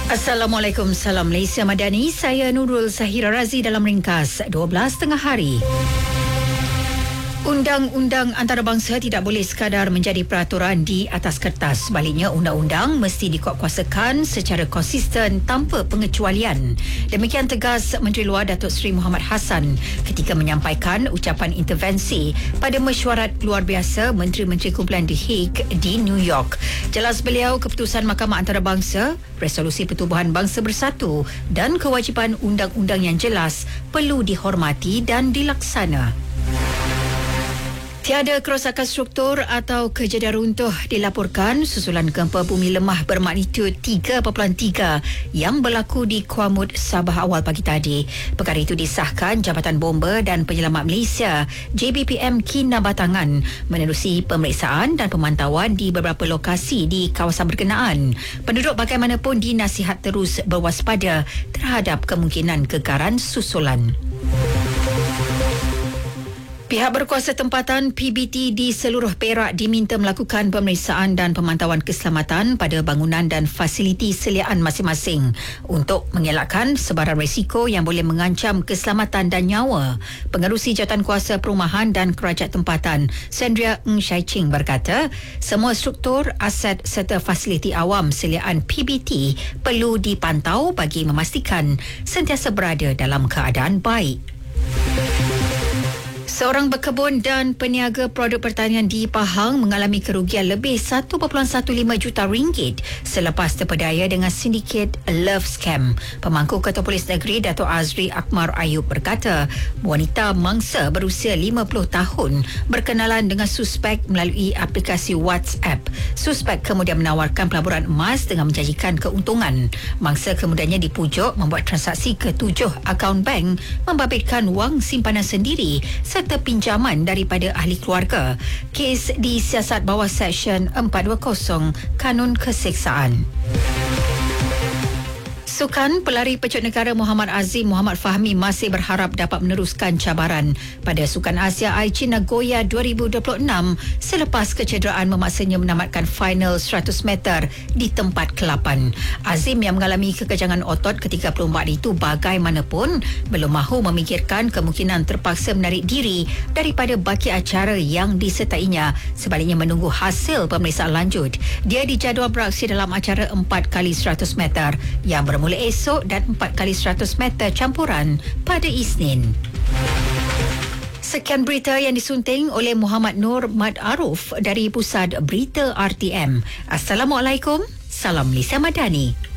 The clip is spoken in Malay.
Assalamualaikum, salam Malaysia Madani. Saya Nurul Zahira Razi dalam ringkas 12 tengah hari. Undang-undang antarabangsa tidak boleh sekadar menjadi peraturan di atas kertas. Sebaliknya, undang-undang mesti dikuatkuasakan secara konsisten tanpa pengecualian. Demikian tegas Menteri Luar Datuk Seri Muhammad Hassan ketika menyampaikan ucapan intervensi pada mesyuarat luar biasa Menteri-Menteri Kumpulan The Hague di New York. Jelas beliau, keputusan Mahkamah Antarabangsa, resolusi Pertubuhan Bangsa Bersatu dan kewajipan undang-undang yang jelas perlu dihormati dan dilaksana. Tiada kerosakan struktur atau kejadian runtuh dilaporkan susulan gempa bumi lemah bermagnitud 3.3 yang berlaku di Kuamud, Sabah awal pagi tadi. Perkara itu disahkan Jabatan Bomba dan Penyelamat Malaysia JBPM Kinabatangan menerusi pemeriksaan dan pemantauan di beberapa lokasi di kawasan berkenaan. Penduduk bagaimanapun dinasihat terus berwaspada terhadap kemungkinan kekaran susulan. Pihak berkuasa tempatan PBT di seluruh Perak diminta melakukan pemeriksaan dan pemantauan keselamatan pada bangunan dan fasiliti seliaan masing-masing untuk mengelakkan sebaran risiko yang boleh mengancam keselamatan dan nyawa. Pengerusi Jawatankuasa Perumahan dan Kerajaan Tempatan, Sandria Ng Shai Ching berkata, semua struktur, aset serta fasiliti awam seliaan PBT perlu dipantau bagi memastikan sentiasa berada dalam keadaan baik. Seorang berkebun dan peniaga produk pertanian di Pahang mengalami kerugian lebih 1.15 juta ringgit selepas terpedaya dengan sindiket Love Scam. Pemangku Ketua Polis Negeri Dato' Azri Akmar Ayub berkata, wanita mangsa berusia 50 tahun berkenalan dengan suspek melalui aplikasi WhatsApp. Suspek kemudian menawarkan pelaburan emas dengan menjanjikan keuntungan. Mangsa kemudiannya dipujuk membuat transaksi ke 7 akaun bank membabitkan wang simpanan sendiri serta pinjaman daripada ahli keluarga. Kes disiasat bawah Seksyen 420 Kanun Keseksaan. Sukan pelari pecut negara Muhammad Azim Muhammad Fahmi masih berharap dapat meneruskan cabaran pada Sukan Asia Aichi Nagoya 2026 selepas kecederaan memaksanya menamatkan final 100 meter di tempat ke-8. Azim yang mengalami kekejangan otot ketika perlumbaan itu bagaimanapun belum mahu memikirkan kemungkinan terpaksa menarik diri daripada baki acara yang disertainya, sebaliknya menunggu hasil pemeriksaan lanjut. Dia dijadual beraksi dalam acara 4x100 meter yang bermula esok dan 4x100 meter campuran pada Isnin. Sekian berita yang disunting oleh Muhammad Nur Mad Aruf dari Pusat Berita RTM. Assalamualaikum, salam Malaysia Madani.